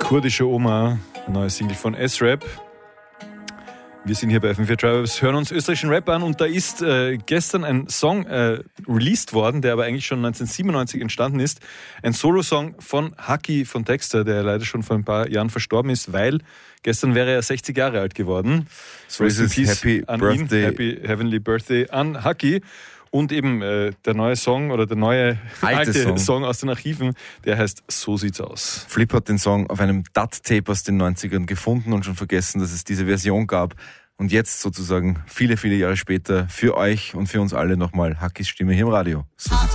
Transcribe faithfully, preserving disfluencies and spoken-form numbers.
Kurdische Oma, neue Single von S-Rap. Wir sind hier bei F M vier Tribes, hören uns österreichischen Rap an und da ist äh, gestern ein Song äh, released worden, der aber eigentlich schon neunzehnhundertsiebenundneunzig entstanden ist. Ein Solo-Song von Haki von Dexter, der leider schon vor ein paar Jahren verstorben ist, weil gestern wäre er sechzig Jahre alt geworden. So ist es. Happy Birthday. Ihn. Happy Heavenly Birthday an Haki. Und eben äh, der neue Song oder der neue alte, alte Song. Song aus den Archiven, der heißt So sieht's aus. Flip hat den Song auf einem D A T-Tape aus den neunzigern gefunden und schon vergessen, dass es diese Version gab. Und jetzt sozusagen viele, viele Jahre später für euch und für uns alle nochmal Hakis Stimme hier im Radio. So sieht's aus.